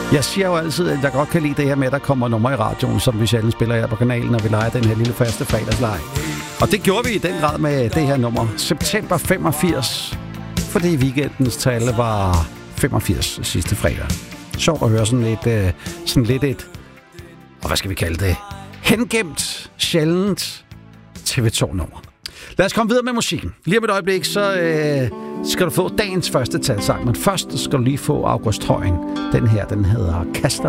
Jeg siger jo altid, at jeg godt kan lide det her med, at der kommer numre i radioen, som vi sjældent spiller her på kanalen, når vi leger den her lille faste fredagsleg. Og det gjorde vi i den grad med det her nummer. September 85, fordi weekendens tal var 85 sidste fredag. Sjovt at høre sådan lidt et, og hvad skal vi kalde det? Hengemt, sjældent TV2-nummer. Lad os komme videre med musikken. Lige om et øjeblik, så skal du få dagens første talsang, men først skal du lige få August Højen. Den her, den hedder Kaster